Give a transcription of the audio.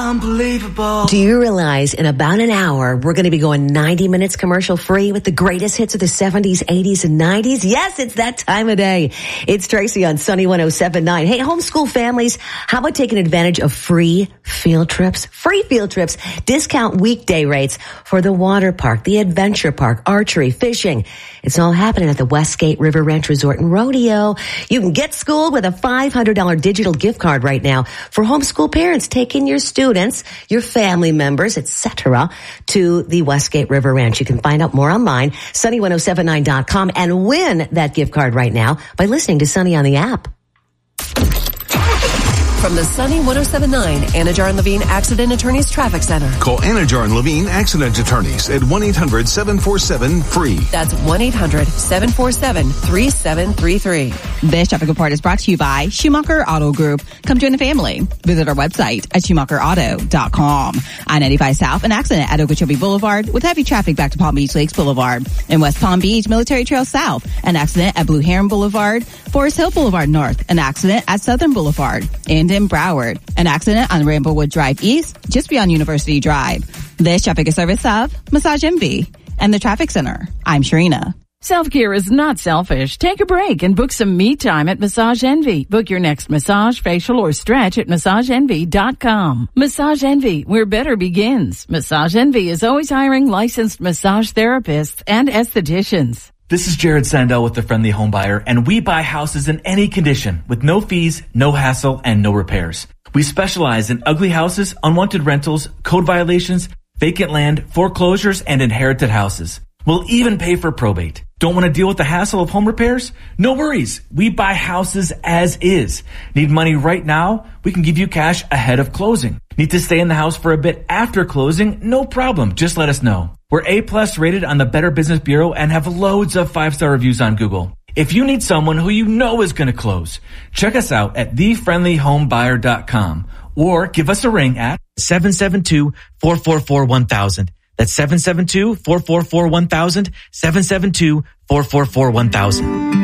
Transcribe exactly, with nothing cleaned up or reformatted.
Unbelievable. Do you realize in about an hour, we're going to be going ninety minutes commercial free with the greatest hits of the seventies, eighties, and nineties? Yes, it's that time of day. It's Tracy on Sunny one oh seven point nine. Hey, homeschool families, how about taking advantage of free field trips? Free field trips, discount weekday rates for the water park, the adventure park, archery, fishing. It's all happening at the Westgate River Ranch Resort and Rodeo. You can get schooled with a five hundred dollars digital gift card right now for homeschool parents taking your students, your family members, et cetera, to the Westgate River Ranch. You can find out more online, sunny one oh seven nine dot com, and win that gift card right now by listening to Sunny on the app. From the Sunny one oh seven point nine Anajar and Levine Accident Attorneys Traffic Center. Call Anajar and Levine Accident Attorneys at one eight hundred seven four seven free. That's one eight hundred seven four seven three seven three three. This traffic report is brought to you by Schumacher Auto Group. Come join the family. Visit our website at schumacher auto dot com. I ninety-five South, an accident at Okeechobee Boulevard with heavy traffic back to Palm Beach Lakes Boulevard. In West Palm Beach, Military Trail South, an accident at Blue Heron Boulevard. Forest Hill Boulevard North, an accident at Southern Boulevard. And in Broward, an accident on Ramblewood Drive East, just beyond University Drive. This traffic is service of Massage Envy and the Traffic Center. I'm Sharina. Self-care is not selfish. Take a break and book some me time at Massage Envy. Book your next massage, facial, or stretch at massage envy dot com. Massage Envy, where better begins. Massage Envy is always hiring licensed massage therapists and estheticians. This is Jared Sandell with The Friendly Home Buyer, and we buy houses in any condition with no fees, no hassle, and no repairs. We specialize in ugly houses, unwanted rentals, code violations, vacant land, foreclosures, and inherited houses. We'll even pay for probate. Don't want to deal with the hassle of home repairs? No worries. We buy houses as is. Need money right now? We can give you cash ahead of closing. Need to stay in the house for a bit after closing? No problem. Just let us know. We're A-plus rated on the Better Business Bureau and have loads of five-star reviews on Google. If you need someone who you know is going to close, check us out at the friendly home buyer dot com or give us a ring at seven seven two, four four four, one thousand. That's seven seven two, four four four, one thousand, seven seven two, four four four, one thousand.